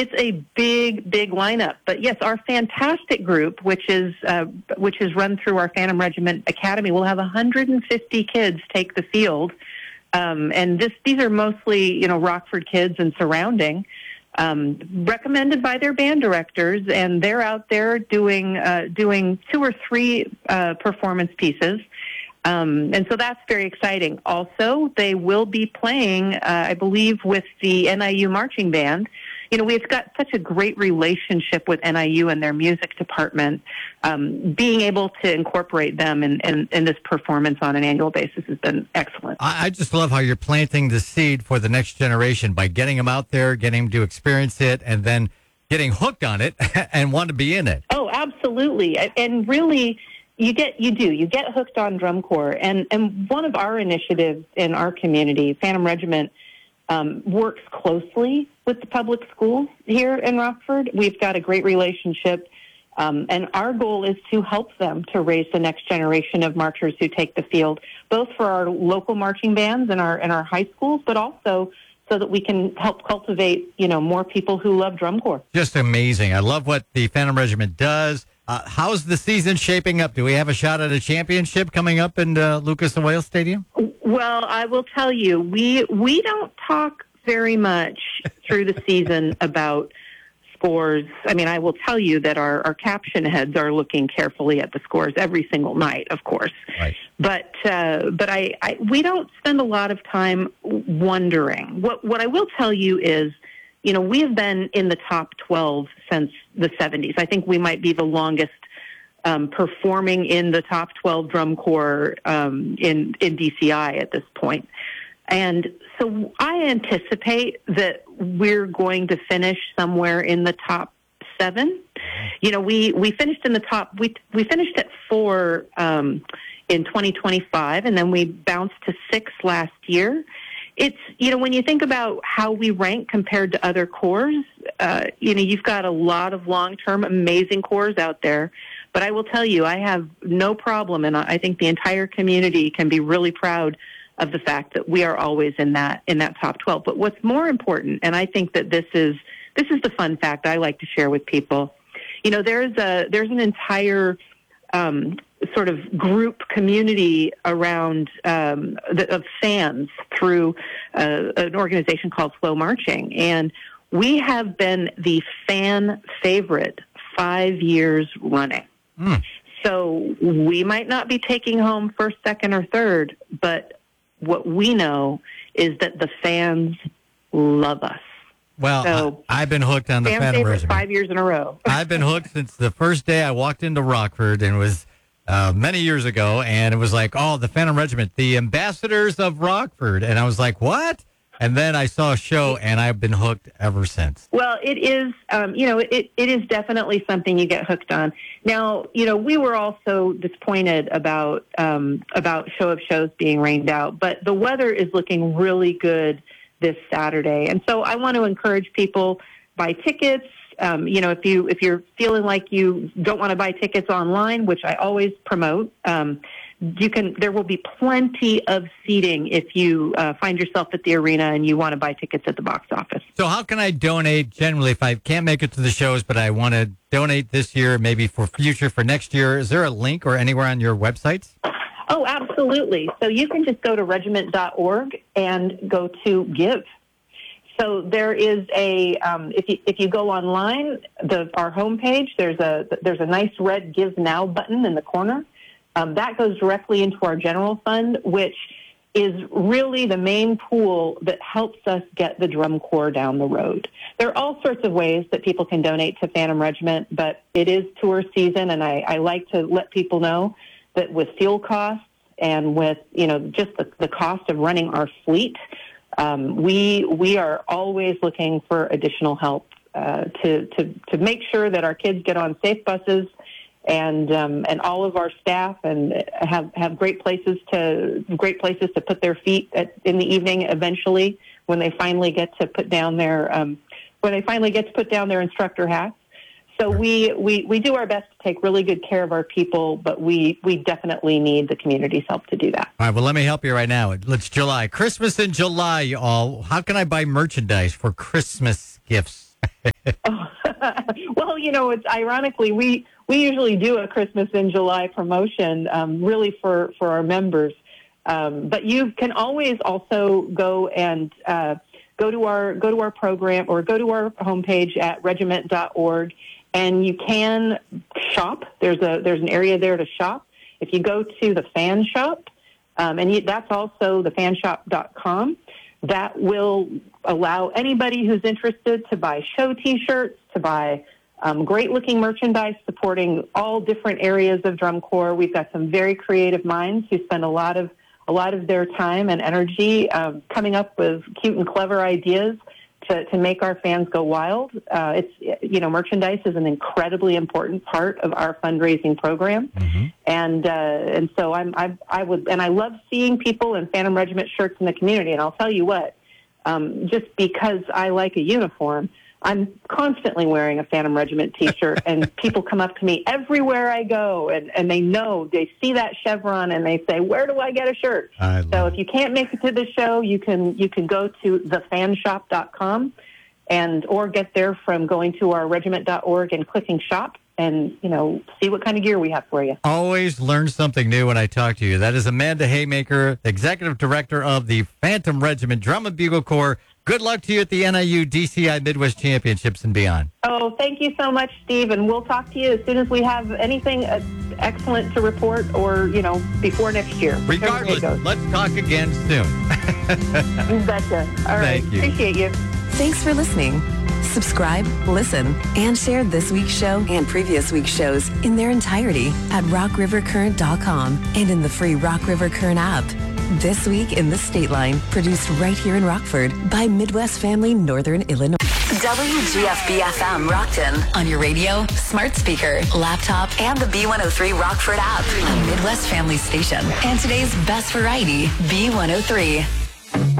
it's a big lineup. But yes, our fantastic group, which is run through our Phantom Regiment Academy, will have 150 kids take the field. And these are mostly, Rockford kids and surrounding, recommended by their band directors, and they're out there doing 2 or 3 performance pieces. And so that's very exciting. Also, they will be playing, I believe, with the NIU marching band. We've got such a great relationship with NIU and their music department. Being able to incorporate them in this performance on an annual basis has been excellent. I just love how you're planting the seed for the next generation by getting them out there, getting them to experience it, and then getting hooked on it and want to be in it. Oh, absolutely. And really, you get hooked on drum corps. And one of our initiatives in our community, Phantom Regiment, works closely with the public schools here in Rockford. We've got a great relationship, and our goal is to help them to raise the next generation of marchers who take the field, both for our local marching bands and our high schools, but also so that we can help cultivate, more people who love drum corps. Just amazing. I love what the Phantom Regiment does. How's the season shaping up? Do we have a shot at a championship coming up in Lucas Oil Stadium? Well, I will tell you, we don't talk very much through the season about scores. I mean, I will tell you that our caption heads are looking carefully at the scores every single night, of course. Right. But we don't spend a lot of time wondering. What I will tell you is, we have been in the top 12 since the 70s. I think we might be the longest performing in the top 12 drum corps in DCI at this point. And so I anticipate that we're going to finish somewhere in the top 7. We finished in the top, we finished at 4 in 2025, and then we bounced to 6 last year. It's, when you think about how we rank compared to other corps, you've got a lot of long-term amazing corps out there. But I will tell you, I have no problem, and I think the entire community can be really proud of the fact that we are always in that top 12. But what's more important, and I think that this is the fun fact I like to share with people. There's an entire sort of group community around of fans through an organization called Slow Marching, and we have been the fan favorite 5 years running. So we might not be taking home first, second, or third, but what we know is that the fans love us. Well, so I've been hooked on the Phantom Regiment 5 years in a row. I've been hooked since the first day I walked into Rockford, and it was many years ago, and it was like, the Phantom Regiment, the ambassadors of Rockford. And I was like, what? And then I saw a show, and I've been hooked ever since. Well, it is, it is definitely something you get hooked on. Now, we were also disappointed about Show of Shows being rained out, but the weather is looking really good this Saturday. And so I want to encourage people, buy tickets. If you're feeling like you don't want to buy tickets online, which I always promote, there will be plenty of seating if you find yourself at the arena and you want to buy tickets at the box office. So how can I donate generally if I can't make it to the shows, but I want to donate this year, maybe for next year? Is there a link or anywhere on your websites? Oh, absolutely. So you can just go to regiment.org and go to Give. So there is if you go online, our homepage, there's a nice red Give Now button in the corner. That goes directly into our general fund, which is really the main pool that helps us get the drum corps down the road. There are all sorts of ways that people can donate to Phantom Regiment, but it is tour season, and I like to let people know that with fuel costs and with just the cost of running our fleet, we are always looking for additional help to make sure that our kids get on safe buses and all of our staff and have great places to put their feet in the evening eventually when they finally get to put down their instructor hats. So we do our best to take really good care of our people, but we definitely need the community's help to do that. All right, well, let me help you right now. It's July. Christmas in July, y'all. How can I buy merchandise for Christmas gifts? Well, it's ironically, we usually do a Christmas in July promotion, really for our members. But you can always also go and go to our program or go to our homepage at regiment.org, and you can shop. There's an area there to shop. If you go to the fan shop, that's also thefanshop.com. That will allow anybody who's interested to buy show T-shirts, to buy great-looking merchandise supporting all different areas of drum corps. We've got some very creative minds who spend a lot of their time and energy coming up with cute and clever ideas to make our fans go wild. Merchandise is an incredibly important part of our fundraising program, and so I love seeing people in Phantom Regiment shirts in the community. And I'll tell you what, just because I like a uniform, I'm constantly wearing a Phantom Regiment T-shirt, and people come up to me everywhere I go, and they see that chevron, and they say, "Where do I get a shirt?" So if you can't make it to the show, you can go to thefanshop.com or get there from going to our regiment.org and clicking shop, and see what kind of gear we have for you. Always learn something new when I talk to you. That is Amanda Haymaker, Executive Director of the Phantom Regiment Drum and Bugle Corps. Good luck to you at the NIU DCI Midwest Championships and beyond. Oh, thank you so much, Steve. And we'll talk to you as soon as we have anything excellent to report or, before next year. Regardless, let's talk again soon. You betcha. All right. Thank you. Appreciate you. Thanks for listening. Subscribe, listen, and share this week's show and previous week's shows in their entirety at rockrivercurrent.com and in the free Rock River Current app. This Week in the State Line, produced right here in Rockford by Midwest Family Northern Illinois. WGFB-FM Rockton on your radio, smart speaker, laptop, and the B103 Rockford app. A Midwest Family station. And today's best variety, B103.